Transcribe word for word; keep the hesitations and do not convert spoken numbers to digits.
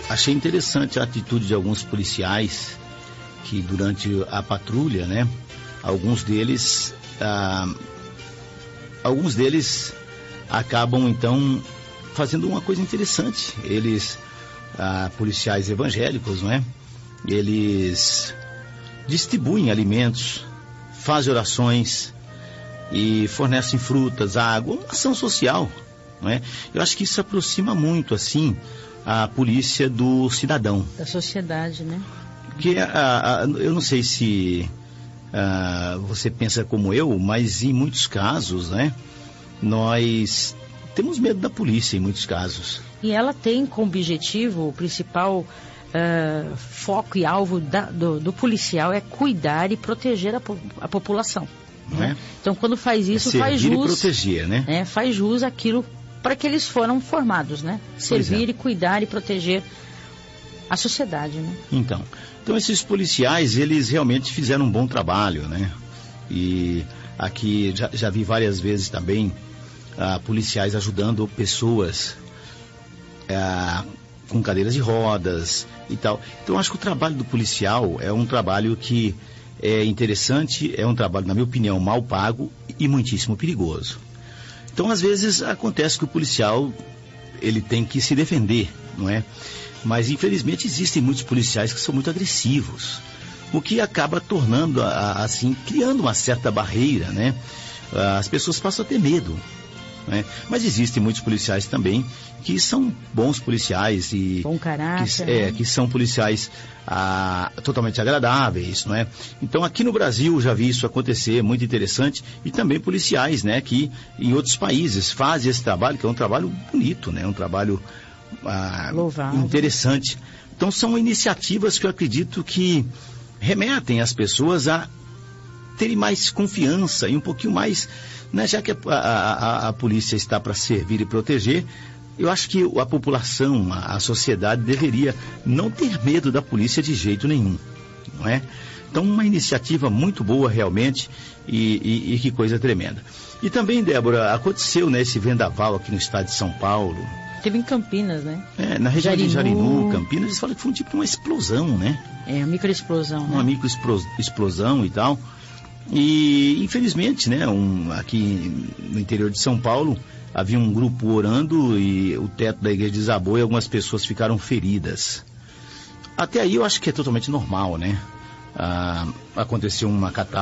achei interessante a atitude de alguns policiais que durante a patrulha, né, alguns deles, ah, alguns deles acabam então fazendo uma coisa interessante. Eles, ah, policiais evangélicos, não é? Eles distribuem alimentos, fazem orações e fornecem frutas, água, uma ação social, não é? Eu acho que isso aproxima muito, assim, a polícia do cidadão. Da sociedade, né? Porque a, a, eu não sei se a, você pensa como eu, mas em muitos casos, né, nós temos medo da polícia em muitos casos. E ela tem como objetivo, o principal uh, foco e alvo da, do, do policial é cuidar e proteger a, a população. Né? É? Então, quando faz isso, é faz jus... e proteger, né? né? Faz jus àquilo para que eles foram formados, né? Servir é. e cuidar e proteger a sociedade, né? Então, então, esses policiais, eles realmente fizeram um bom trabalho, né? E aqui já, já vi várias vezes também ah, policiais ajudando pessoas ah, com cadeiras de rodas e tal. Então, acho que o trabalho do policial é um trabalho que é interessante, é um trabalho, na minha opinião, mal pago e muitíssimo perigoso. Então, às vezes, acontece que o policial, ele tem que se defender, não é? Mas, infelizmente, existem muitos policiais que são muito agressivos, o que acaba tornando, assim, criando uma certa barreira, né? As pessoas passam a ter medo, né? Mas existem muitos policiais também que são bons policiais e bom caráter, que, é, né? que são policiais ah, totalmente agradáveis, não é? Então, aqui no Brasil já vi isso acontecer, muito interessante, e também policiais, né, que em outros países fazem esse trabalho, que é um trabalho bonito, né? Um trabalho ah, interessante. Então, são iniciativas que eu acredito que remetem as pessoas a terem mais confiança e um pouquinho mais, né, já que a, a, a, a polícia está para servir e proteger. Eu acho que a população, a, a sociedade deveria não ter medo da polícia de jeito nenhum, não é? Então, uma iniciativa muito boa realmente e, e, e que coisa tremenda. E também, Débora, aconteceu, né, esse vendaval aqui no estado de São Paulo. Teve em Campinas, né? É, na região Jarinu. de Jarinu, Campinas, eles falam que foi um tipo uma explosão, né? É, uma microexplosão, né? Uma microexplosão e tal. E, infelizmente, né, um, aqui no interior de São Paulo, havia um grupo orando e o teto da igreja desabou e algumas pessoas ficaram feridas. Até aí eu acho que é totalmente normal, né? Ah, aconteceu uma catástrofe.